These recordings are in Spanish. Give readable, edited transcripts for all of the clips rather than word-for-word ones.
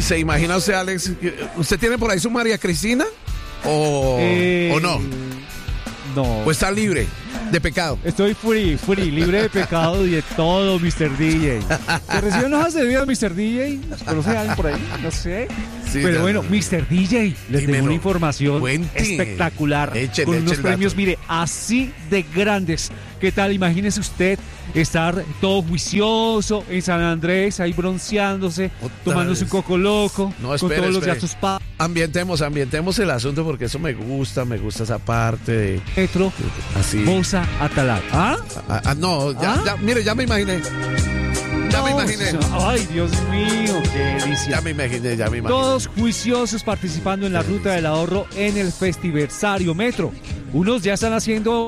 ¿Se imagina usted, Alex? ¿Usted tiene por ahí su María Cristina? ¿O no? No. ¿O está libre de pecado? Estoy free, libre de pecado y de todo, Mr. DJ. ¿Te reciben hojas de vida, Mr. DJ? ¿Conoce a alguien por ahí? No sé. Sí, pero no, bueno, no. Mr. DJ, les tengo una información Cuente. espectacular. Échele, con unos échele premios, dato. mire, así de grandes. ¿Qué tal? Imagínese usted estar todo juicioso en San Andrés, ahí bronceándose, Otra tomándose un vez. coco loco, No, con espere, todos los espere. gastos pagos. Ambientemos el asunto porque eso me gusta esa parte de... Metro, Así. Bosa, Atalaya. ¿Ah? No, ya, mire, ya me imaginé. Ya me imaginé. Ay, Dios mío, qué delicia. Ya me imaginé. Todos juiciosos participando en la ruta del ahorro en el Festiversario Metro. Unos ya están haciendo,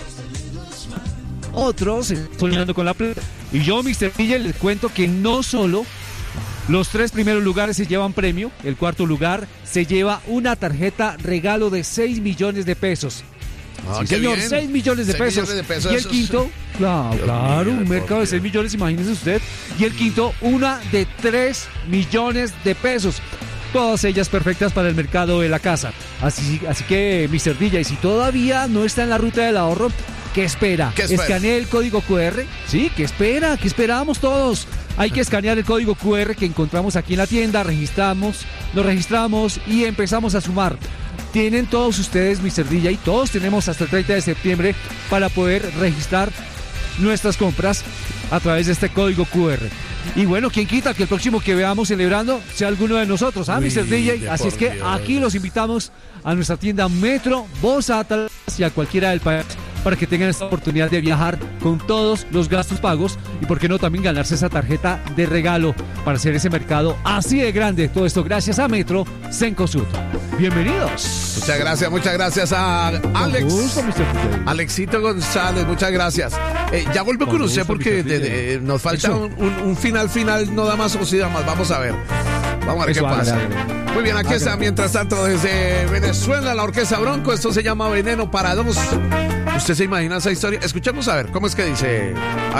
otros soñando con la plata. Y yo, Mr. DJ, les cuento que no solo los 3 primeros lugares se llevan premio, el cuarto lugar se lleva una tarjeta regalo de 6 millones de pesos. Ah, Sí, qué señor, bien. 6 millones de 6 pesos. millones de pesos, Y el eso es- quinto, Dios claro, mío, un mercado de por 6 Dios. millones, imagínese usted. Y el quinto, una de 3 millones de pesos. Todas ellas perfectas para el mercado de la casa. Así que, Mr. DJ, si todavía no está en la ruta del ahorro, ¿qué espera? ¿Qué espera? ¿Escanee el código QR? Sí, ¿qué espera? ¿Qué esperamos todos? Hay que escanear el código QR que encontramos aquí en la tienda, nos registramos y empezamos a sumar. Tienen todos ustedes, Mr. DJ, todos tenemos hasta el 30 de septiembre para poder registrar nuestras compras a través de este código QR. Y bueno, ¿quién quita que el próximo que veamos celebrando sea alguno de nosotros, Uy, Mr. DJ? de Así por es que Dios. aquí los invitamos a nuestra tienda Metro, Bosa, Atalaya y a cualquiera del país para que tengan esta oportunidad de viajar con todos los gastos pagos y por qué no también ganarse esa tarjeta de regalo para hacer ese mercado así de grande. Todo esto gracias a Metro Cencosud. Bienvenidos. Muchas gracias a Alex. Con gusto, Mr. DJ. Alexito González, muchas gracias. Ya vuelvo con Con usted gusto, porque Mr. DJ. nos falta Eso. un final, no da más o sí da más. Vamos a ver qué Eso, pasa. hágale. Muy bien, aquí Hágale. está, mientras tanto, desde Venezuela, la Orquesta Bronco. Esto se llama Veneno para Dos. ¿Usted se imagina esa historia? Escuchemos a ver, ¿cómo es que dice? A ver.